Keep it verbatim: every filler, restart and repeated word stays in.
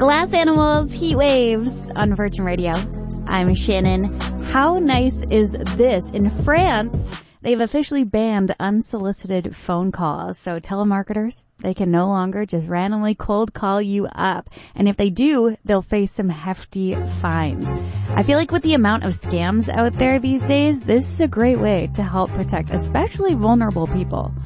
Glass Animals, Heat Waves on Virgin Radio. I'm Shannon. How nice is this? In France, they've officially banned unsolicited phone calls. So telemarketers, they can no longer just randomly cold call you up. And if they do, they'll face some hefty fines. I feel like with the amount of scams out there these days, this is a great way to help protect especially vulnerable people.